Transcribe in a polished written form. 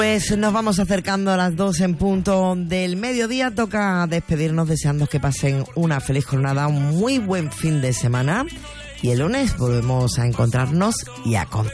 Pues nos vamos acercando a las 2 en punto del mediodía. Toca despedirnos deseando que pasen una feliz jornada, un muy buen fin de semana. Y el lunes volvemos a encontrarnos y a contar.